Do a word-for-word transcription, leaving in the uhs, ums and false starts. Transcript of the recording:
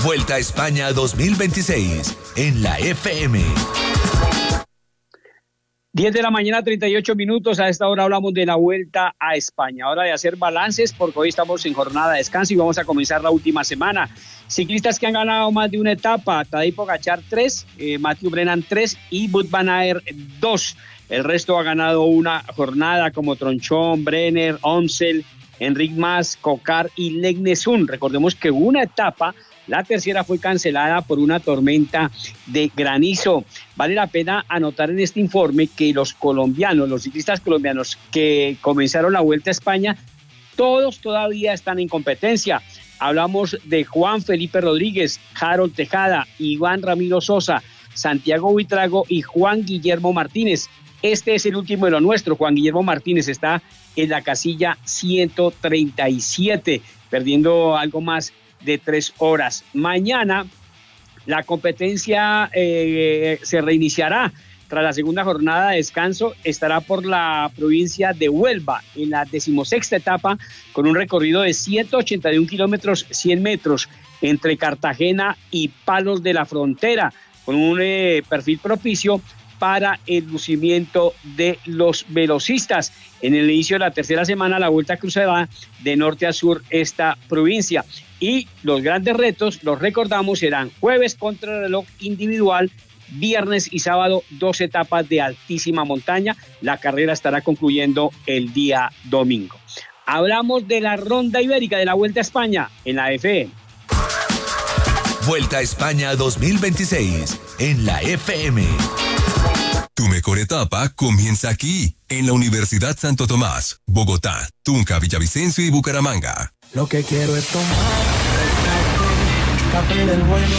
Vuelta a España dos mil veintiséis en la F M. diez de la mañana, treinta y ocho minutos. A esta hora hablamos de la Vuelta a España. Hora de hacer balances porque hoy estamos en jornada de descanso y vamos a comenzar la última semana. Ciclistas que han ganado más de una etapa: Tadej Pogačar tres, eh, Mathieu Brennan tres y Wout van Aert dos. El resto ha ganado una jornada como Tronchón, Brenner, Omsel, Enric Mas, Cocar y Legnesun. Recordemos que una etapa, la tercera, fue cancelada por una tormenta de granizo. Vale la pena anotar en este informe que los colombianos, los ciclistas colombianos que comenzaron la Vuelta a España, todos todavía están en competencia. Hablamos de Juan Felipe Rodríguez, Harold Tejada, Iván Ramiro Sosa, Santiago Buitrago y Juan Guillermo Martínez. Este es el último de lo nuestro. Juan Guillermo Martínez está en la casilla ciento treinta y siete, perdiendo algo más de tres horas. Mañana la competencia eh, se reiniciará tras la segunda jornada de descanso. Estará por la provincia de Huelva en la decimosexta etapa con un recorrido de ciento ochenta y un kilómetros, cien metros entre Cartagena y Palos de la Frontera, con un eh, perfil propicio para el lucimiento de los velocistas. En el inicio de la tercera semana, la Vuelta cruzará de norte a sur esta provincia. Y los grandes retos, los recordamos, serán jueves contrarreloj individual, viernes y sábado dos etapas de altísima montaña. La carrera estará concluyendo el día domingo. Hablamos de la Ronda Ibérica de la Vuelta a España en la F M. Vuelta a España dos mil veintiséis en la F M. Tu mejor etapa comienza aquí, en la Universidad Santo Tomás, Bogotá, Tunja, Villavicencio y Bucaramanga. Lo que quiero es tomar café, café del bueno.